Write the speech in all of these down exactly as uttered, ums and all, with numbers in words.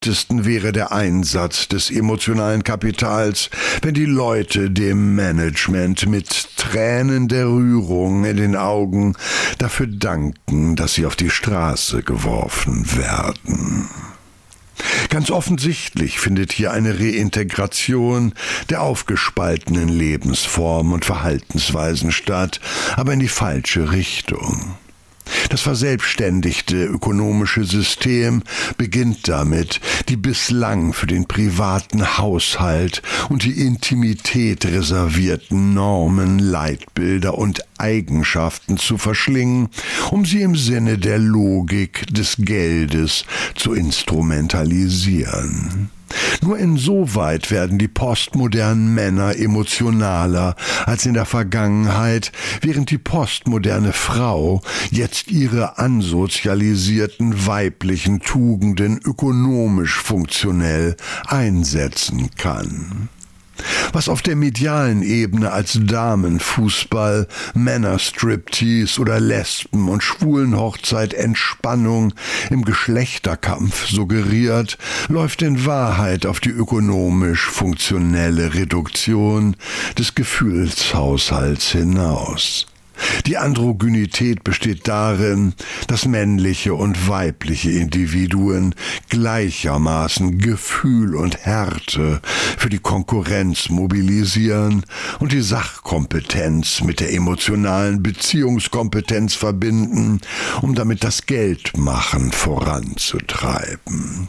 geschicktesten wäre der Einsatz des emotionalen Kapitals, wenn die Leute dem Management mit Tränen der Rührung in den Augen dafür danken, dass sie auf die Straße geworfen werden. Ganz offensichtlich findet hier eine Reintegration der aufgespaltenen Lebensformen und Verhaltensweisen statt, aber in die falsche Richtung. Das verselbstständigte ökonomische System beginnt damit, die bislang für den privaten Haushalt und die Intimität reservierten Normen, Leitbilder und Eigenschaften zu verschlingen, um sie im Sinne der Logik des Geldes zu instrumentalisieren. Nur insoweit werden die postmodernen Männer emotionaler als in der Vergangenheit, während die postmoderne Frau jetzt ihre ansozialisierten weiblichen Tugenden ökonomisch funktionell einsetzen kann. Was auf der medialen Ebene als Damenfußball, Männerstriptease oder Lesben- und Schwulenhochzeit Entspannung im Geschlechterkampf suggeriert, läuft in Wahrheit auf die ökonomisch funktionelle Reduktion des Gefühlshaushalts hinaus. Die Androgynität besteht darin, dass männliche und weibliche Individuen gleichermaßen Gefühl und Härte für die Konkurrenz mobilisieren und die Sachkompetenz mit der emotionalen Beziehungskompetenz verbinden, um damit das Geldmachen voranzutreiben.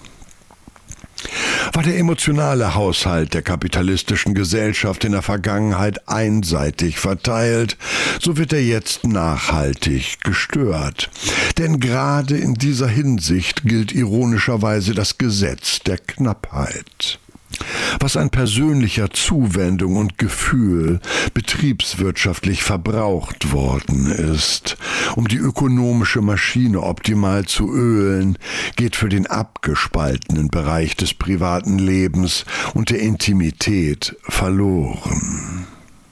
War der emotionale Haushalt der kapitalistischen Gesellschaft in der Vergangenheit einseitig verteilt, so wird er jetzt nachhaltig gestört. Denn gerade in dieser Hinsicht gilt ironischerweise das Gesetz der Knappheit. Was an persönlicher Zuwendung und Gefühl betriebswirtschaftlich verbraucht worden ist, um die ökonomische Maschine optimal zu ölen, geht für den abgespaltenen Bereich des privaten Lebens und der Intimität verloren.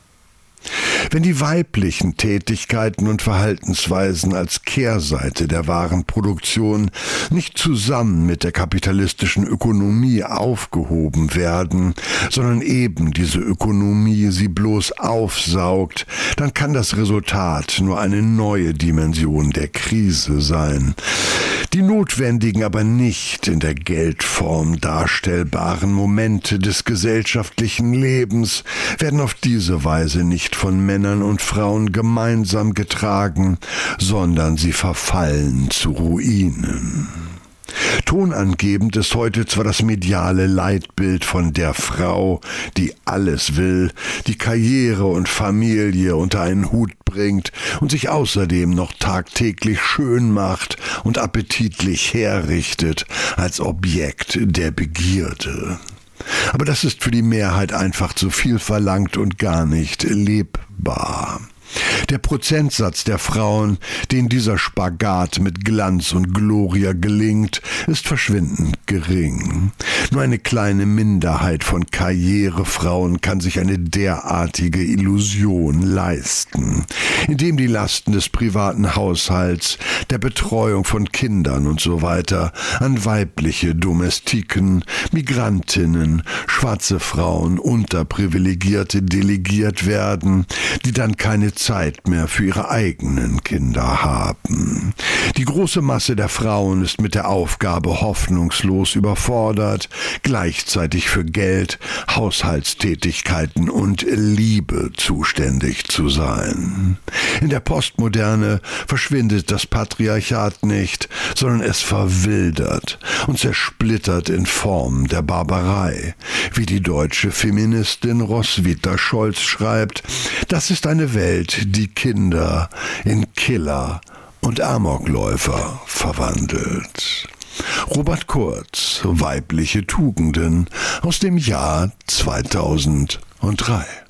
Wenn die weiblichen Tätigkeiten und Verhaltensweisen als Kehrseite der Warenproduktion nicht zusammen mit der kapitalistischen Ökonomie aufgehoben werden, sondern eben diese Ökonomie sie bloß aufsaugt, dann kann das Resultat nur eine neue Dimension der Krise sein. Die notwendigen, aber nicht in der Geldform darstellbaren Momente des gesellschaftlichen Lebens werden auf diese Weise nicht von Männern und Frauen gemeinsam getragen, sondern sie verfallen zu Ruinen. Tonangebend ist heute zwar das mediale Leitbild von der Frau, die alles will, die Karriere und Familie unter einen Hut bringt und sich außerdem noch tagtäglich schön macht und appetitlich herrichtet als Objekt der Begierde. Aber das ist für die Mehrheit einfach zu viel verlangt und gar nicht lebbar. Der Prozentsatz der Frauen, denen dieser Spagat mit Glanz und Gloria gelingt, ist verschwindend gering. Nur eine kleine Minderheit von Karrierefrauen kann sich eine derartige Illusion leisten, indem die Lasten des privaten Haushalts, der Betreuung von Kindern und so weiter an weibliche Domestiken, Migrantinnen, schwarze Frauen, Unterprivilegierte delegiert werden, die dann keine Zeit mehr für ihre eigenen Kinder haben. Die große Masse der Frauen ist mit der Aufgabe hoffnungslos überfordert, gleichzeitig für Geld, Haushaltstätigkeiten und Liebe zuständig zu sein. In der Postmoderne verschwindet das Patriarchat nicht, sondern es verwildert und zersplittert in Form der Barbarei. Wie die deutsche Feministin Roswitha Scholz schreibt, das ist eine Welt, die Kinder in Killer und Amokläufer verwandelt. Robert Kurz, Weibliche Tugenden aus dem Jahr zweitausenddrei.